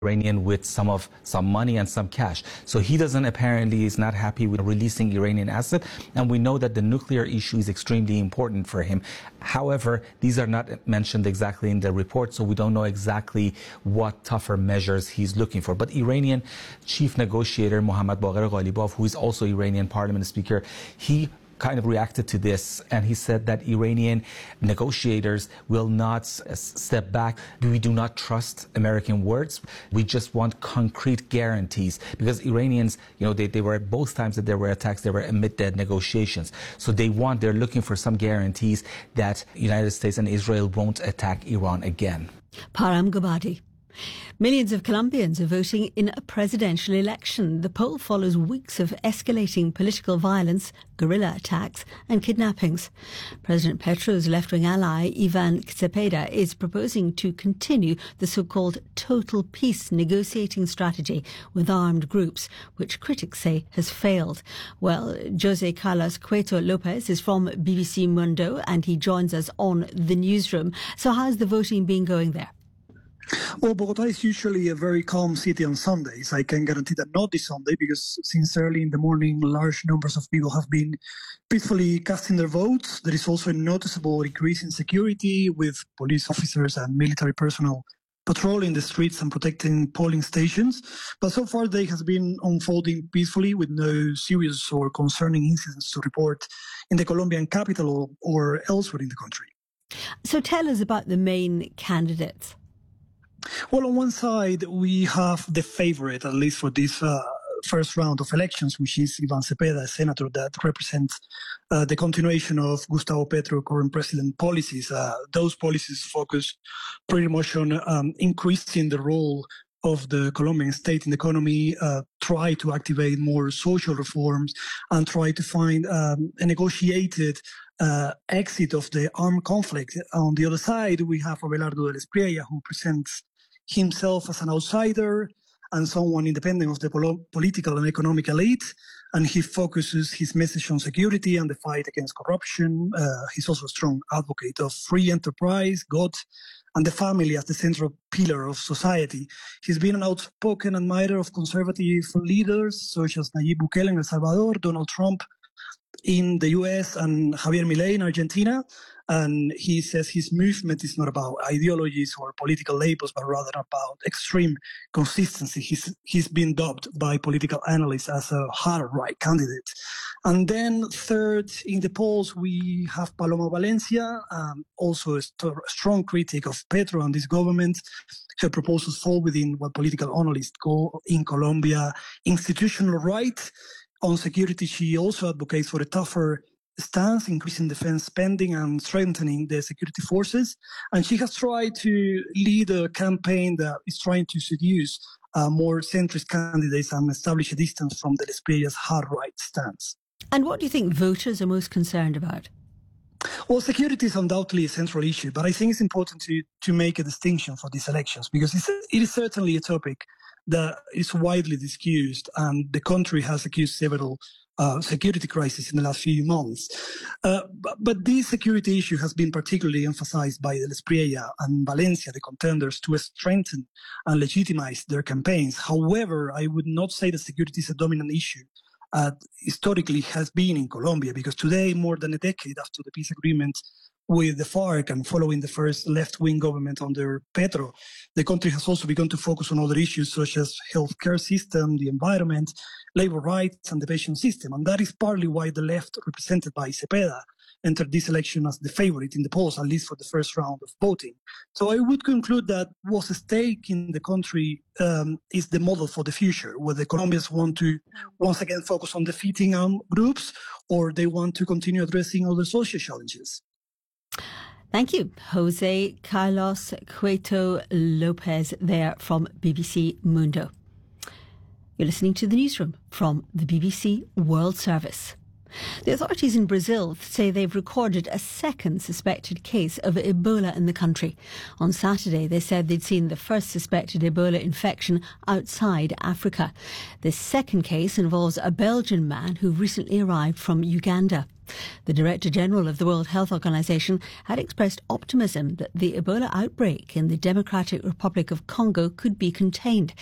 Iranian with some money and some cash. So he is not happy with releasing Iranian assets, and we know that the nuclear issue is extremely important for him. However, these are not mentioned exactly in the report, so we don't know exactly what tougher measures he's looking for. But Iranian chief negotiator Mohammad Baqir Ghalibaf, who is also Iranian parliament speaker, he kind of reacted to this, and he said that Iranian negotiators will not step back. We do not trust American words. We just want concrete guarantees, because Iranians, they were both times that there were attacks, they were amid the negotiations. So they're looking for some guarantees that United States and Israel won't attack Iran again. Param Gabadi. Millions of Colombians are voting in a presidential election. The poll follows weeks of escalating political violence, guerrilla attacks and kidnappings. President Petro's left-wing ally, Ivan Cepeda, is proposing to continue the so-called total peace negotiating strategy with armed groups, which critics say has failed. Well, Jose Carlos Cueto Lopez is from BBC Mundo and he joins us on the newsroom. So how's the voting been going there? Well, Bogota is usually a very calm city on Sundays. I can guarantee that not this Sunday, because since early in the morning, large numbers of people have been peacefully casting their votes. There is also a noticeable increase in security, with police officers and military personnel patrolling the streets and protecting polling stations. But so far, they has been unfolding peacefully, with no serious or concerning incidents to report in the Colombian capital or elsewhere in the country. So tell us about the main candidates. Well, on one side, we have the favorite, at least for this first round of elections, which is Ivan Cepeda, a senator that represents the continuation of Gustavo Petro, current president, policies. Those policies focus pretty much on increasing the role of the Colombian state in the economy, try to activate more social reforms, and try to find a negotiated exit of the armed conflict. On the other side, we have Abelardo del Espriella, who presents himself as an outsider and someone independent of the political and economic elite, and he focuses his message on security and the fight against corruption. He's also a strong advocate of free enterprise, God, and the family as the central pillar of society. He's been an outspoken admirer of conservative leaders such as Nayib Bukele in El Salvador, Donald Trump in the US, and Javier Milei in Argentina. And he says his movement is not about ideologies or political labels, but rather about extreme consistency. He's been dubbed by political analysts as a hard right candidate. And then third in the polls, we have Paloma Valencia, also a strong critic of Petro and this government. Her proposals fall within what political analysts call in Colombia institutional right. On security, she also advocates for a tougher stance, increasing defense spending and strengthening the security forces. And she has tried to lead a campaign that is trying to seduce more centrist candidates and establish a distance from the Esprilla's hard right stance. And what do you think voters are most concerned about? Well, security is undoubtedly a central issue, but I think it's important to make a distinction for these elections, because it is certainly a topic that is widely discussed, and the country has accused several security crises in the last few months. But this security issue has been particularly emphasized by Del Espriella and Valencia, the contenders, to strengthen and legitimize their campaigns. However, I would not say that security is a dominant issue. Historically has been in Colombia, because today, more than a decade after the peace agreement with the FARC and following the first left-wing government under Petro, the country has also begun to focus on other issues such as healthcare system, the environment, labor rights, and the pension system. And that is partly why the left, represented by Cepeda, entered this election as the favorite in the polls, at least for the first round of voting. So I would conclude that what's at stake in the country is the model for the future, whether Colombians want to once again focus on defeating armed groups, or they want to continue addressing other social challenges. Thank you, Jose Carlos Cueto Lopez there from BBC Mundo. You're listening to the newsroom from the BBC World Service. The authorities in Brazil say they've recorded a second suspected case of Ebola in the country. On Saturday, they said they'd seen the first suspected Ebola infection outside Africa. This second case involves a Belgian man who recently arrived from Uganda. The Director General of the World Health Organization had expressed optimism that the Ebola outbreak in the Democratic Republic of Congo could be contained.